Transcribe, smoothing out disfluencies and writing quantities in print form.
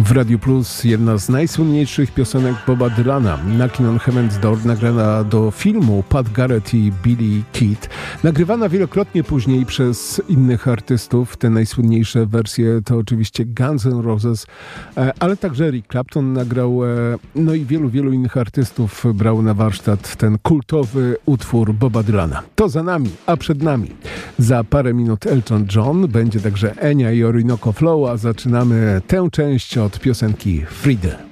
W Radiu Plus jedna z najsłynniejszych piosenek Boba Dylana, Knocking on Heaven's Door, nagrana do filmu Pat Garrett i Billy Keith, nagrywana wielokrotnie później przez innych artystów. Te najsłynniejsze wersje to oczywiście Guns N' Roses, ale także Eric Clapton nagrał, no i wielu innych artystów brał na warsztat ten kultowy utwór Boba Dylana. To za nami, a przed nami za parę minut Elton John, będzie także Enya i Orinoco Flow, a zaczynamy tę część od piosenki Freedom.